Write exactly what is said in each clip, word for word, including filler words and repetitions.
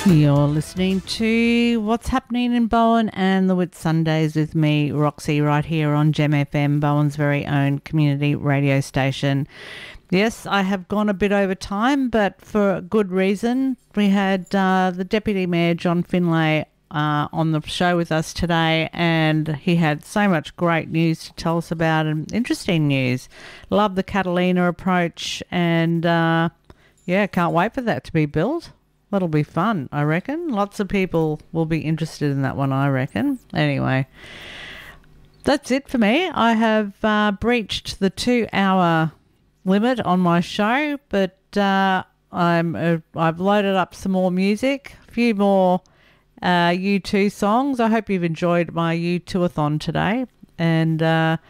You're listening to What's Happening in Bowen and the Whit Sundays with me, Roxy, right here on Gem F M, Bowen's very own community radio station. Yes, I have gone a bit over time, but for a good reason. We had uh, the Deputy Mayor, John Finlay, uh, on the show with us today, and he had so much great news to tell us about, and interesting news. Love the Catalina approach, and uh, yeah, can't wait for that to be built. That'll be fun, I reckon. Lots of people will be interested in that one, I reckon. Anyway, that's it for me. I have uh, breached the two-hour limit on my show, but uh, I'm uh, I've loaded up some more music, a few more uh, U two songs. I hope you've enjoyed my U two-a-thon today, and uh,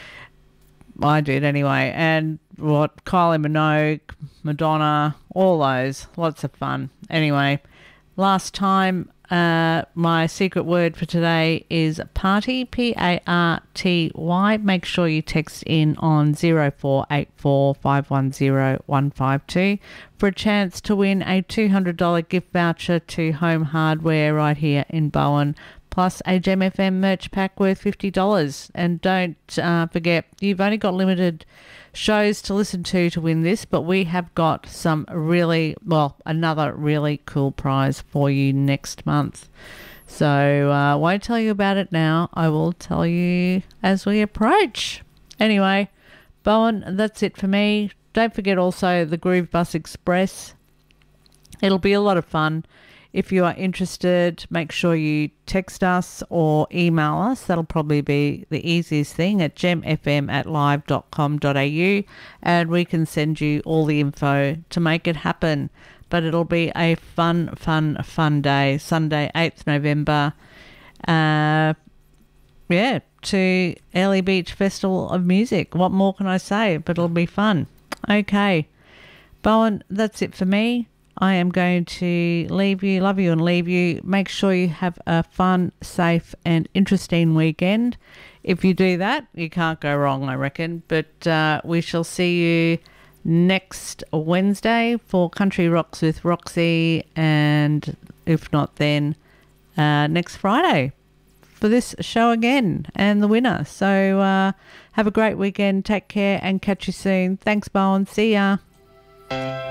I did anyway. And what Kylie Minogue, Madonna, all those, lots of fun. Anyway, last time, uh, my secret word for today is party, P A R T Y. Make sure you text in on zero four eight four five one zero one five two for a chance to win a two hundred dollars gift voucher to Home Hardware right here in Bowen, plus a Gem F M merch pack worth fifty dollars. And don't uh, forget, you've only got limited shows to listen to to win this, but we have got some really, well, another really cool prize for you next month. So I uh, won't tell you about it now. I will tell you as we approach. Anyway, Bowen, that's it for me. Don't forget also the Groove Bus Express. It'll be a lot of fun. If you are interested, make sure you text us or email us. That'll probably be the easiest thing at gemfm at live dot com dot a u, and we can send you all the info to make it happen. But it'll be a fun, fun, fun day. Sunday, eighth of November. Uh, yeah, to Airlie Beach Festival of Music. What more can I say? But it'll be fun. Okay. Bowen, that's it for me. I am going to leave you, love you and leave you. Make sure you have a fun, safe and interesting weekend. If you do that, you can't go wrong, I reckon. But uh, we shall see you next Wednesday for Country Rocks with Roxy, and if not then, uh, next Friday for this show again and the winner. So uh, have a great weekend, take care and catch you soon. Thanks, Bowen. See ya.